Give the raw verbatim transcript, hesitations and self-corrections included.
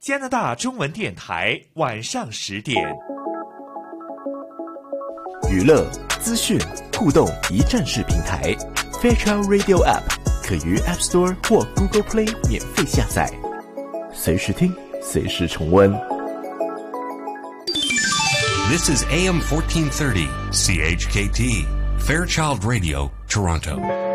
加拿大中文电台晚上十点。 娱乐、资讯、互动一站式平台 Fairchild Radio App 可于 App Store 或 Google Play 免费下载，随时听，随时重温。 This is A M fourteen thirty, C H K T, Fairchild Radio, Toronto.